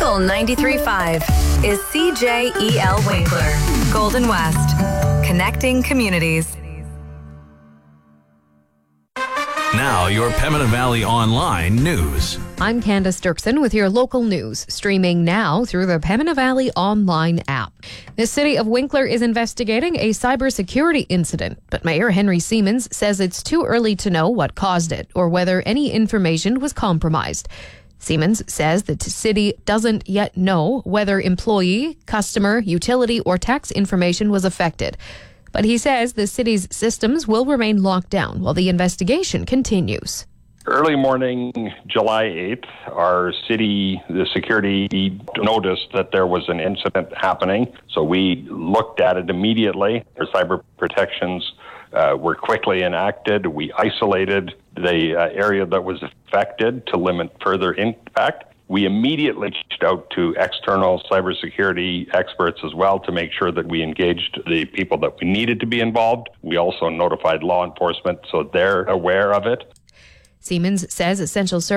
Eagle 93.5 is CJEL Winkler, Golden West, connecting communities. Now, your Pembina Valley Online news. I'm Candace Dirksen with your local news, streaming now through the Pembina Valley Online app. The city of Winkler is investigating a cybersecurity incident, but Mayor Henry Siemens says it's too early to know what caused it or whether any information was compromised. Siemens says the city doesn't yet know whether employee, customer, utility, or tax information was affected. But he says the city's systems will remain locked down while the investigation continues. Early morning, July 8th, our city, the security noticed that there was an incident happening. So we looked at it immediately. Our cyber protections were quickly enacted. We isolated the area that was affected to limit further impact. We immediately reached out to external cybersecurity experts as well to make sure that we engaged the people that we needed to be involved. We also notified law enforcement so they're aware of it. Siemens says essential services